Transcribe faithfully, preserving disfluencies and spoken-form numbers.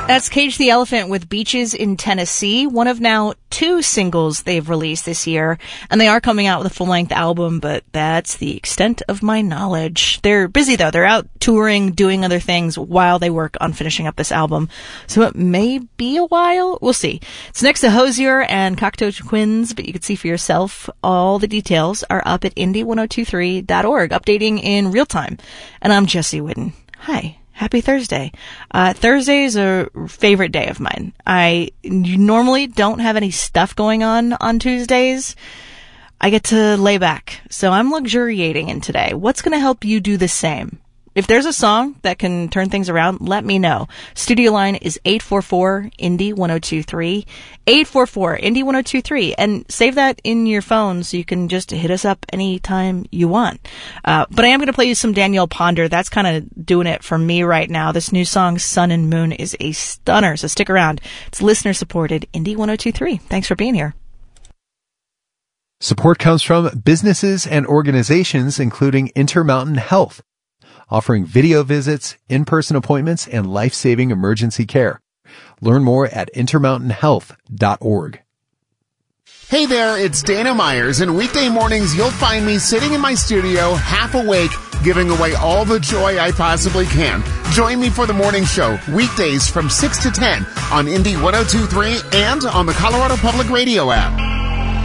That's Cage the Elephant with Beaches in Tennessee, one of now two singles they've released this year, and they are coming out with a full-length album, but that's the extent of my knowledge. They're busy, though. They're out touring, doing other things while they work on finishing up this album, so it may be a while. We'll see. It's next to Hozier and Cocteau Twins, but you can see for yourself. All the details are up at indie ten twenty-three dot org, updating in real time. And I'm Jesse Whitten. Hi. Happy Thursday. Uh, Thursday is a favorite day of mine. I normally don't have any stuff going on on Tuesdays. I get to lay back. So I'm luxuriating in today. What's going to help you do the same? If there's a song that can turn things around, let me know. Studio line is eight four four indie ten twenty-three. eight four four indie ten twenty-three. And save that in your phone so you can just hit us up anytime you want. Uh, but I am going to play you some Danielle Ponder. That's kind of doing it for me right now. This new song, Sun and Moon, is a stunner. So stick around. It's listener supported indie ten twenty-three. Thanks for being here. Support comes from businesses and organizations, including Intermountain Health, offering video visits, in-person appointments, and life-saving emergency care. Learn more at intermountain health dot org. Hey there, it's Dana Myers, and weekday mornings you'll find me sitting in my studio, half awake, giving away all the joy I possibly can. Join me for the morning show, weekdays from six to ten on Indie ten twenty-three and on the Colorado Public Radio app.